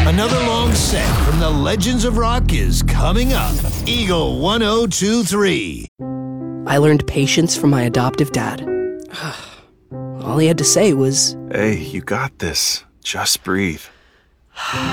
Another long set from the Legends of Rock is coming up. Eagle 1023. I learned patience from my adoptive dad. All he had to say was, Hey, you got this. Just breathe.